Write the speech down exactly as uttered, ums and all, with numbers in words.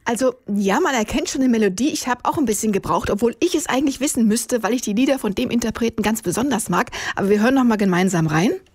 Also ja, man erkennt schon eine Melodie. Ich habe auch ein bisschen gebraucht, obwohl ich es eigentlich wissen müsste, weil ich die Lieder von dem Interpreten ganz besonders mag. Aber wir hören noch mal gemeinsam rein.